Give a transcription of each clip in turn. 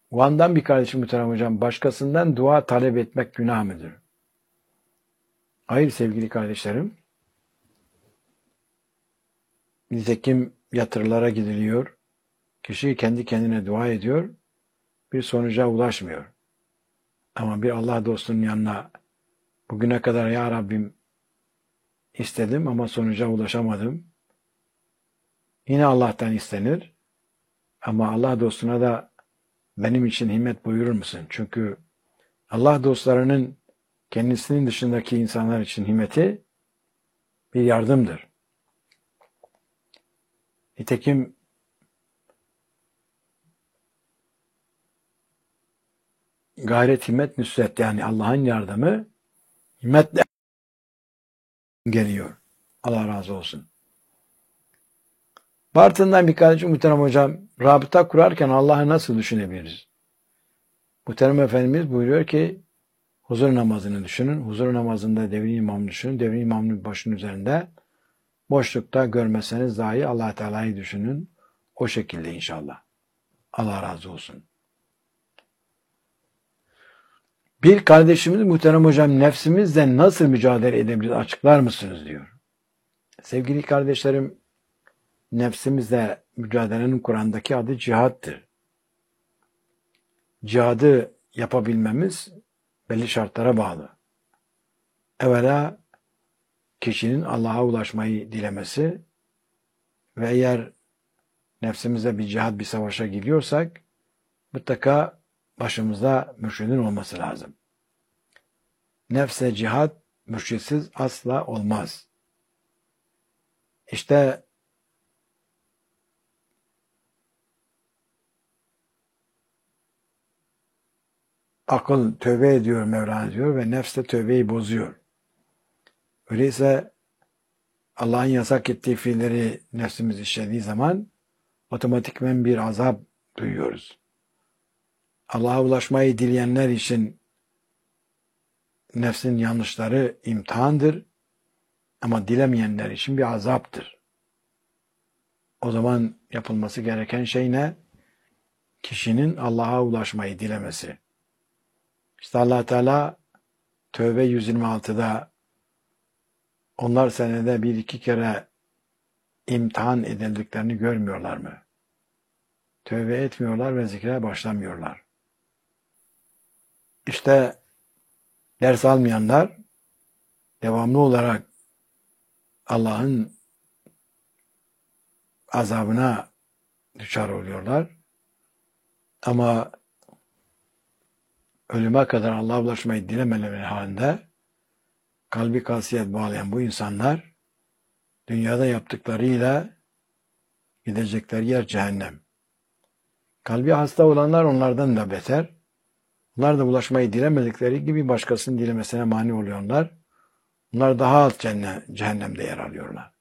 Van'dan bir kardeşim muhterem hocam, başkasından dua talep etmek günah mıdır? Hayır sevgili kardeşlerim. Nitekim yatırlara gidiliyor. Kişi kendi kendine dua ediyor. Bir sonuca ulaşmıyor. Ama bir Allah dostunun yanına bugüne kadar ya Rabbim istedim ama sonuca ulaşamadım. Yine Allah'tan istenir. Ama Allah dostuna da benim için himmet buyurur musun? Çünkü Allah dostlarının kendisinin dışındaki insanlar için himmeti bir yardımdır. Nitekim gayret, himmet, nüsret, yani Allah'ın yardımı himmetle geliyor. Allah razı olsun. Bartın'dan bir kardeşim muhterem hocam, rabıta kurarken Allah'ı nasıl düşünebiliriz? Muhterem Efendimiz buyuruyor ki huzur namazını düşünün. Huzur namazında devrin imamını düşünün. Devrin imamının başının üzerinde boşlukta görmeseniz dahi Allah Teala'yı düşünün. O şekilde inşallah. Allah razı olsun. Bir kardeşimiz muhterem hocam, nefsimizle nasıl mücadele edebiliriz açıklar mısınız diyor. Sevgili kardeşlerim, nefsimizle mücadelenin Kur'an'daki adı cihattır. Cihadı yapabilmemiz belli şartlara bağlı. Evvela kişinin Allah'a ulaşmayı dilemesi ve eğer nefsimizle bir cihad, bir savaşa gidiyorsak mutlaka başımızda mürşidin olması lazım. Nefse cihad mürşitsiz asla olmaz. İşte akıl tövbe ediyor Mevlana diyor ve nefs de tövbeyi bozuyor. Öyleyse Allah'ın yasak ettiği fiilleri nefsimiz işlediği zaman otomatikmen bir azap duyuyoruz. Allah'a ulaşmayı dileyenler için nefsin yanlışları imtihandır ama dilemeyenler için bir azaptır. O zaman yapılması gereken şey ne? Kişinin Allah'a ulaşmayı dilemesi. İşte Allah Teala Tövbe 126'da onlar senede bir iki kere imtihan edildiklerini görmüyorlar mı? Tövbe etmiyorlar ve zikre başlamıyorlar. İşte ders almayanlar devamlı olarak Allah'ın azabına düçar oluyorlar. Ama ölüme kadar Allah'a ulaşmayı dilememeleri halinde kalbi kasiyet bağlayan bu insanlar dünyada yaptıklarıyla gidecekleri yer cehennem. Kalbi hasta olanlar onlardan da beter. Onlar da ulaşmayı dilemedikleri gibi başkasının dilemesine mani oluyorlar. Bunlar daha alt cehennemde yer alıyorlar.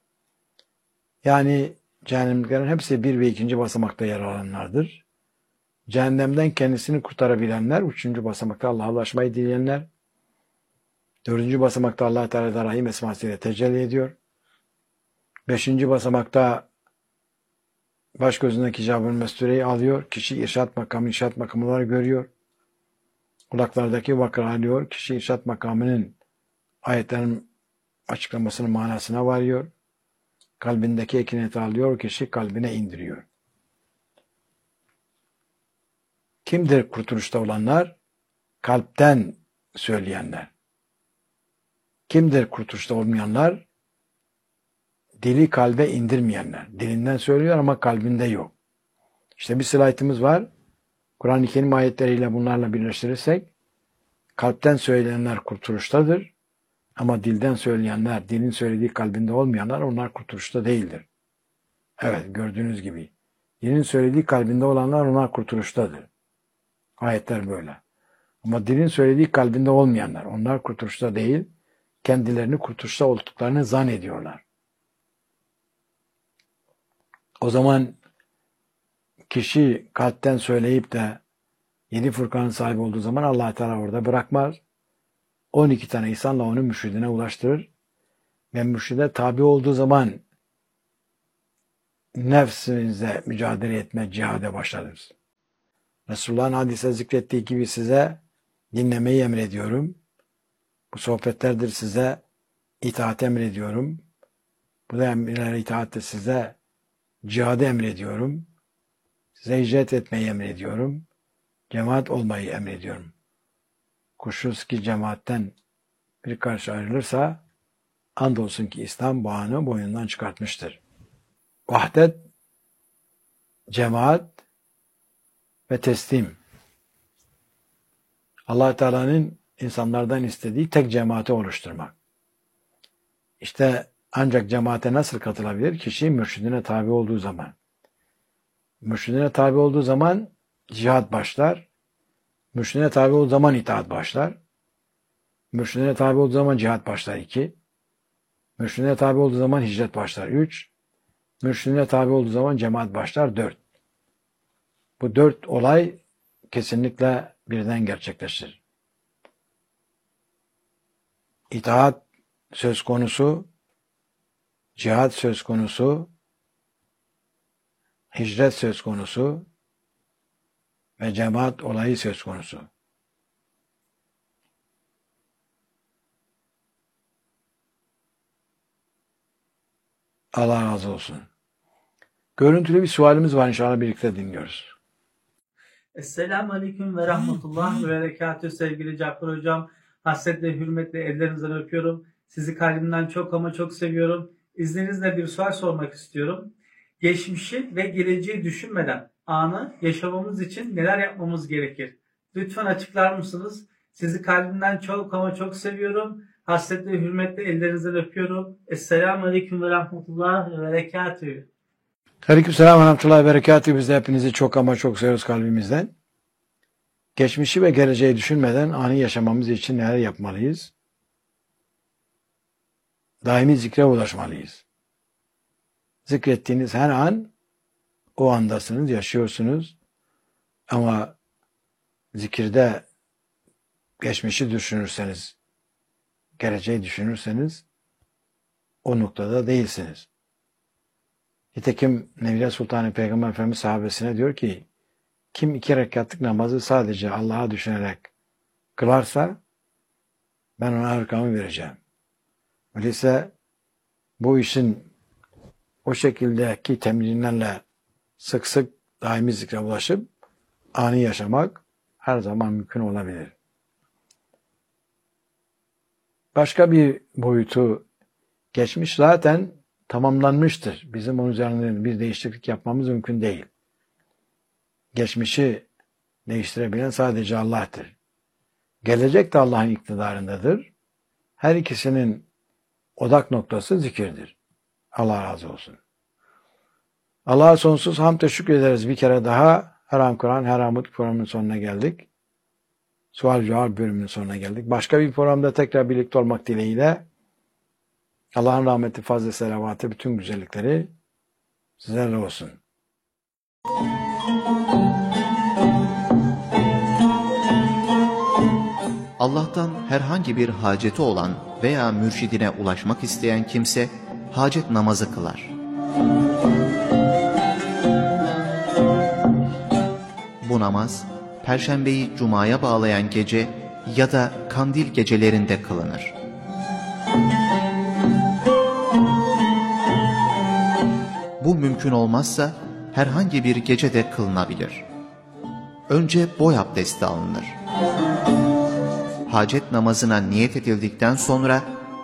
Yani cehennemliklerin hepsi 1 ve 2. basamakta yer alanlardır. Cehennemden kendisini kurtarabilenler 3. basamakta Allah'a ulaşmayı dileyenler. 4. basamakta Allah Teala Rahim esmasıyla tecelli ediyor. 5. basamakta baş gözündeki hicab-ı mestureyi alıyor. Kişi irşat makamını görüyor. Kulaklardaki vakır alıyor. Kişi irşat makamının ayetlerin açıklamasının manasına varıyor. Kalbindeki ekineti alıyor. Kişi kalbine indiriyor. Kimdir kurtuluşta olanlar? Kalpten söyleyenler. Kimdir kurtuluşta olmayanlar? Dili kalbe indirmeyenler. Dilinden söylüyor ama kalbinde yok. İşte bir slaytımız var. Kur'an-ı Kerim ayetleriyle bunlarla birleştirirsek kalpten söyleyenler kurtuluştadır. Ama dilden söyleyenler, dilin söylediği kalbinde olmayanlar onlar kurtuluşta değildir. Evet, gördüğünüz gibi. Dilin söylediği kalbinde olanlar onlar kurtuluştadır. Ayetler böyle. Ama dilin söylediği kalbinde olmayanlar onlar kurtuluşta değil, kendilerini kurtuluşta olduklarını zannediyorlar. O zaman kişi kalpten söyleyip de 7 fırkanın sahibi olduğu zaman Allah Teala orada bırakmaz. 12 tane insanla onu mürşidine ulaştırır. Ve mürşide tabi olduğu zaman nefsimizle mücadele etme, cihade başlarız. Resulullah'ın hadise zikrettiği gibi size dinlemeyi emrediyorum. Bu sohbetlerdir size itaat emrediyorum. Bu da emirlere itaatte size cihadı emrediyorum. Size hicret etmeyi emrediyorum. Cemaat olmayı emrediyorum. Kuşkusuz ki cemaatten bir karşı ayrılırsa andolsun ki İslam bağını boynundan çıkartmıştır. Vahdet, cemaat ve teslim. Allah Teala'nın insanlardan istediği tek cemaati oluşturmak. İşte ancak cemaate nasıl katılabilir? Kişi mürşidine tabi olduğu zaman. Mürşidine tabi olduğu zaman cihat başlar. Mürşidine tabi olduğu zaman itaat başlar. Mürşidine tabi olduğu zaman cihat başlar 2. Mürşidine tabi olduğu zaman hicret başlar 3. Mürşidine tabi olduğu zaman cemaat başlar 4. Bu 4 olay kesinlikle birden gerçekleşir. İtaat söz konusu, cihat söz konusu, hicret söz konusu ve cemaat olayı söz konusu. Allah razı olsun. Görüntülü bir sualimiz var, inşallah birlikte dinliyoruz. Esselamu Aleyküm ve Rahmetullah ve Berekatühü sevgili Cafer Hocam. Hasretle, hürmetle ellerinizden öpüyorum. Sizi kalbimden çok ama çok seviyorum. İzninizle bir sual sormak istiyorum. Geçmişi ve geleceği düşünmeden anı yaşamamız için neler yapmamız gerekir? Lütfen açıklar mısınız? Sizi kalbimden çok ama çok seviyorum. Hasretle, hürmetle ellerinizden öpüyorum. Esselamu Aleyküm ve Rahmetullah ve Berekatühü. Aleykümselam ve rahmetullahi ve berekatühü. Biz de hepinizi çok ama çok seviyoruz kalbimizden. Geçmişi ve geleceği düşünmeden anı yaşamamız için neler yapmalıyız? Daimi zikre ulaşmalıyız. Zikrettiğiniz her an o andasınız, yaşıyorsunuz. Ama zikirde geçmişi düşünürseniz, geleceği düşünürseniz o noktada değilsiniz. Nitekim Nevriye Sultan Peygamber Efendimiz sahabesine diyor ki, kim 2 rekatlık namazı sadece Allah'a düşünerek kılarsa ben ona arkamı vereceğim. Öyleyse bu işin o şekildeki temrinlerle sık sık daimi zikre ulaşıp anı yaşamak her zaman mümkün olabilir. Başka bir boyutu, geçmiş zaten tamamlanmıştır. Bizim onun üzerinde bir değişiklik yapmamız mümkün değil. Geçmişi değiştirebilen sadece Allah'tır. Gelecek de Allah'ın iktidarındadır. Her ikisinin odak noktası zikirdir. Allah razı olsun. Allah'a sonsuz hamd ve şükrederiz. Bir kere daha Her Kur'an, Her Hamd programının sonuna geldik. Sual cevap bölümünün sonuna geldik. Başka bir programda tekrar birlikte olmak dileğiyle Allah'ın rahmeti, fazl-ı selavatı, bütün güzellikleri sizlerle olsun. Allah'tan herhangi bir haceti olan veya mürşidine ulaşmak isteyen kimse hacet namazı kılar. Bu namaz, Perşembeyi Cuma'ya bağlayan gece ya da kandil gecelerinde kılınır. Bu mümkün olmazsa herhangi bir gecede kılınabilir. Önce boy abdesti alınır. Hacet namazına niyet edildikten sonra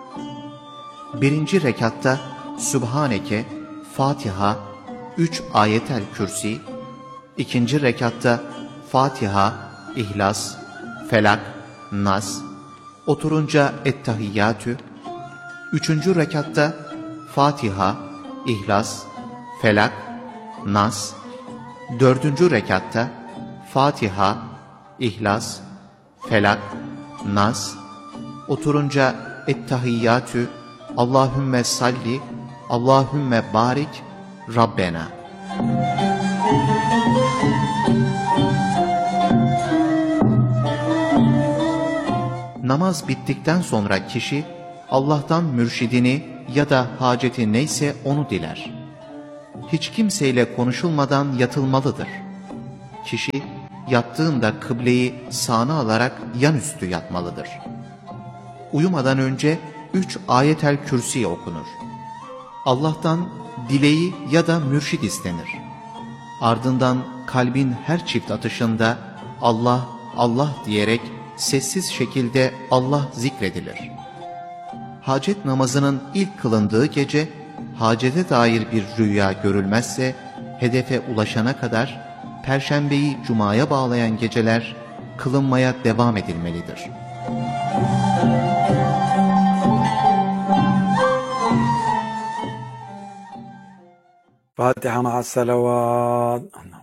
1. rekatta Sübhaneke, Fatiha, 3 ayetel kürsi, 2. rekatta Fatiha, İhlas, Felak, Nas, oturunca Ettehiyyatü, 3. rekatta Fatiha, İhlas, Felak, Nas, 4. rekatta Fatiha, İhlas, Felak, Nas, oturunca Ettehiyyatü, Allahümme salli, Allahümme barik, Rabbena. Namaz bittikten sonra kişi Allah'tan mürşidini ya da haceti neyse onu diler. Hiç kimseyle konuşulmadan yatılmalıdır. Kişi yattığında kıbleyi sağına alarak yanüstü yatmalıdır. Uyumadan önce 3 ayetel kürsi okunur. Allah'tan dileği ya da mürşid istenir. Ardından kalbin her çift atışında Allah, Allah diyerek sessiz şekilde Allah zikredilir. Hacet namazının ilk kılındığı gece, hacete dair bir rüya görülmezse, hedefe ulaşana kadar Perşembeyi Cuma'ya bağlayan geceler kılınmaya devam edilmelidir. Fatiha ma'as salavat.